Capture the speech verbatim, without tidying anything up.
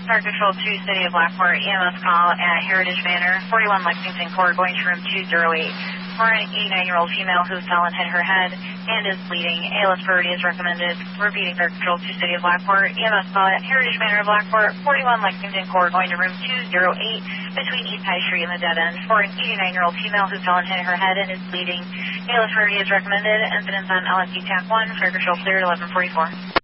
Fire Control two, City of Blackport, E M S call at Heritage Manor, forty-one Lexington Court, going to room two oh eight. For an eighty-nine-year-old female who fell and hit her head and is bleeding, A L S priority is recommended. Repeating, Fire Control two, City of Blackport, E M S call at Heritage Manor, Blackport, forty-one Lexington Court, going to room two oh eight between East High Street and the dead end. For an eighty-nine-year-old female who fell and hit her head and is bleeding, A L S priority is recommended. Incidents on L S D TAC one, Fire Control cleared, eleven forty-four.